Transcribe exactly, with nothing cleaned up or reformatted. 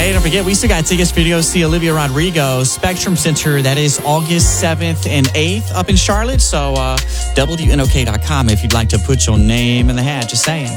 Hey, don't forget, we still got tickets for you to go see Olivia Rodrigo, Spectrum Center. That is August seventh and eighth up in Charlotte. So uh, W N O K dot com if you'd like to put your name in the hat. Just saying.